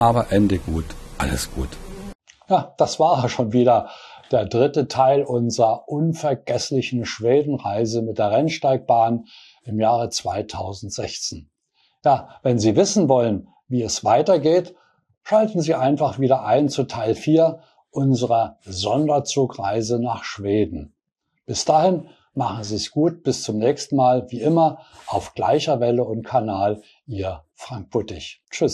Aber Ende gut, alles gut. Ja, das war schon wieder der dritte Teil unserer unvergesslichen Schwedenreise mit der Rennsteigbahn im Jahre 2016. Ja, wenn Sie wissen wollen, wie es weitergeht, schalten Sie einfach wieder ein zu Teil 4 unserer Sonderzugreise nach Schweden. Bis dahin machen Sie es gut, bis zum nächsten Mal, wie immer auf gleicher Welle und Kanal, Ihr Frank Buttig. Tschüss.